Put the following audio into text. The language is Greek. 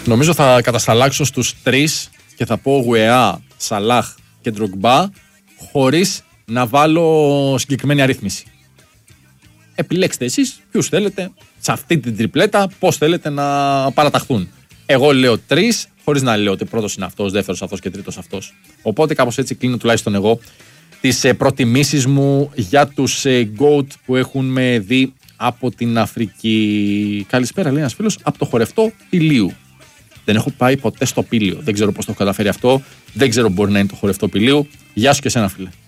Νομίζω θα κατασταλάξω στους 3 και θα πω Γουεά, Σαλάχ και Ντρογκμπά χωρίς να βάλω συγκεκριμένη αρρύθμιση. Επιλέξτε εσείς ποιους θέλετε σε αυτή την τριπλέτα, πώς θέλετε να παραταχθούν. Εγώ λέω 3, χωρίς να λέω ότι πρώτος είναι αυτός, δεύτερος αυτός και τρίτος αυτός. Οπότε κάπως έτσι κλείνω τουλάχιστον εγώ τις προτιμήσεις μου για τους GOAT που έχουν με δει από την Αφρική. Καλησπέρα, λέει ένας φίλος, από το χορευτό Πηλίου. Δεν έχω πάει ποτέ στο Πήλιο. Δεν ξέρω πώς το έχω καταφέρει αυτό. Δεν ξέρω, μπορεί να είναι το χορευτό Πηλίου. Γεια σου και εσένα, φίλε.